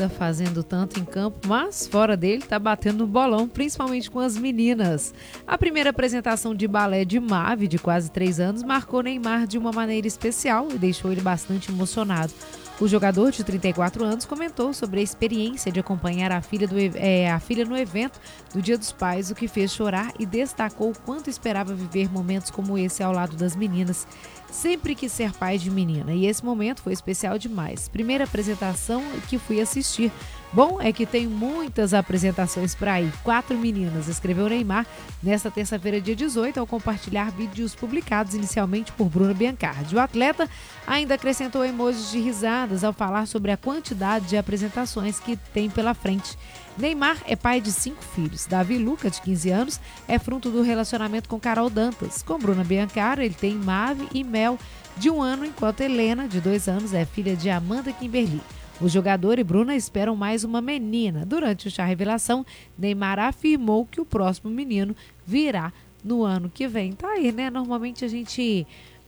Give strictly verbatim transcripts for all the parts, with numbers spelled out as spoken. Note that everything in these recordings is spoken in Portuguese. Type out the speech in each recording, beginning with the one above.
anda fazendo tanto em campo, mas fora dele tá batendo bolão, principalmente com as meninas. A primeira apresentação de balé de Mavi, de quase três anos, marcou Neymar de uma maneira especial e deixou ele bastante emocionado. O jogador de trinta e quatro anos comentou sobre a experiência de acompanhar a filha, do, é, a filha no evento do Dia dos Pais, o que fez chorar, e destacou o quanto esperava viver momentos como esse ao lado das meninas. Sempre quis ser pai de menina e esse momento foi especial demais. Primeira apresentação que fui assistir. Bom é que tem muitas apresentações para ir. Quatro meninas, escreveu Neymar nesta terça-feira, dia dezoito, ao compartilhar vídeos publicados inicialmente por Bruna Biancardi. O atleta ainda acrescentou emojis de risadas ao falar sobre a quantidade de apresentações que tem pela frente. Neymar é pai de cinco filhos. Davi Luca, de quinze anos, é fruto do relacionamento com Carol Dantas. Com Bruna Biancardi, ele tem Mavi e Mel, de um ano, enquanto Helena, de dois anos, é filha de Amanda Kimberly. O jogador e Bruna esperam mais uma menina. Durante o chá revelação, Neymar afirmou que o próximo menino virá no ano que vem. Tá aí, né? Normalmente a gente...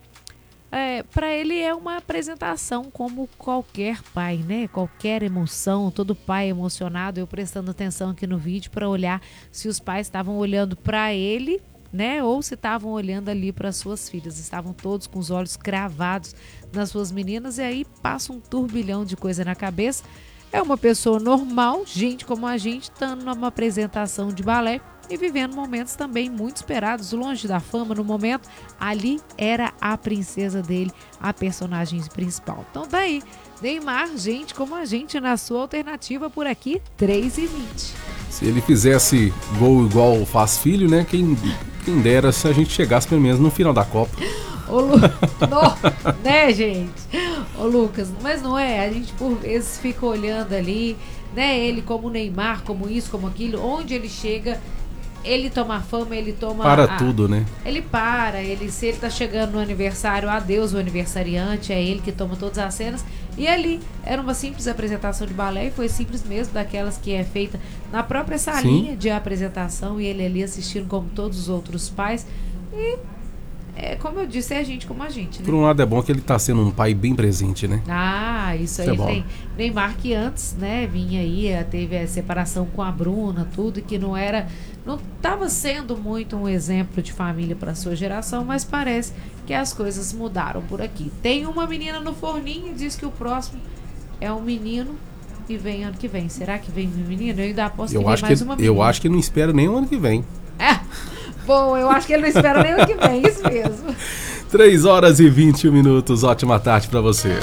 É, para ele é uma apresentação como qualquer pai, né? Qualquer emoção, todo pai emocionado. Eu prestando atenção aqui no vídeo para olhar se os pais estavam olhando para ele, né? Ou se estavam olhando ali para suas filhas. Estavam todos com os olhos cravados nas suas meninas e aí passa um turbilhão de coisa na cabeça. É uma pessoa normal, gente como a gente, estando numa apresentação de balé e vivendo momentos também muito esperados, longe da fama. No momento, ali era a princesa dele, a personagem principal. Então daí, Neymar, gente como a gente, na sua alternativa por aqui, três e vinte. Se ele fizesse gol igual faz filho, né? Quem, quem dera se a gente chegasse pelo menos no final da Copa. Ô, Lu... no, né, gente? Ô, Lucas, mas não é? A gente por vezes fica olhando ali, né? Ele como Neymar, como isso, como aquilo, onde ele chega, ele toma fama, ele toma... Para a... tudo, né? Ele para, ele, se ele tá chegando no aniversário, adeus o aniversariante, é ele que toma todas as cenas. E ali, era uma simples apresentação de balé, e foi simples mesmo, daquelas que é feita na própria salinha Sim. de apresentação, e ele ali assistindo como todos os outros pais. E... É, como eu disse, é a gente como a gente, né? Por um lado é bom que ele tá sendo um pai bem presente, né? Ah, isso, isso aí é tem. Neymar que antes, né, vinha aí, teve a separação com a Bruna, tudo, que não era, não estava sendo muito um exemplo de família para sua geração, mas parece que as coisas mudaram por aqui. Tem uma menina no forninho e diz que o próximo é um menino e vem ano que vem. Será que vem um menino? Eu ainda aposto eu que vem mais que, uma menina. Eu acho que não espera nem o ano que vem. É. Bom, eu acho que ele não espera nem o que vem, isso mesmo. três horas e vinte e um minutos, ótima tarde pra você.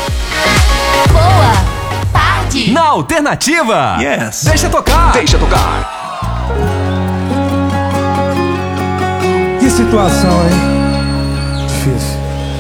Boa tarde. Na Alternativa. Yes. Deixa tocar. Deixa tocar. Que situação, hein? Difícil.